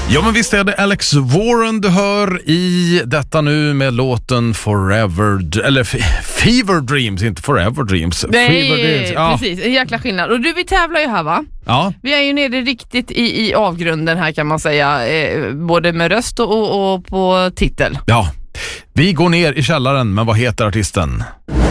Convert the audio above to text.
Ja, men visst är det Alex Warren du hör i detta nu med låten Fever Dreams, inte Forever Dreams. Nej, Fever Dreams. Ja. Precis, en jäkla skillnad. Och vi tävlar ju här, va? Ja. Vi är ju nere riktigt i avgrunden här, kan man säga, både med röst och på titel. Ja, vi går ner i källaren, men vad heter artisten?